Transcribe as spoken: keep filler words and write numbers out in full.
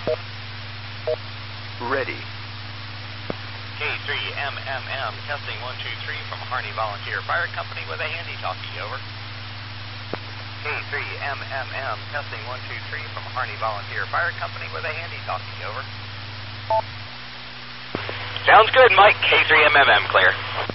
Ready. K three M M M, testing one two three from Harney Volunteer Fire Company with a handy-talkie, over. K three M M M, testing one two three from Harney Volunteer Fire Company with a handy-talkie, over. Sounds good, Mike. K three M M M, clear.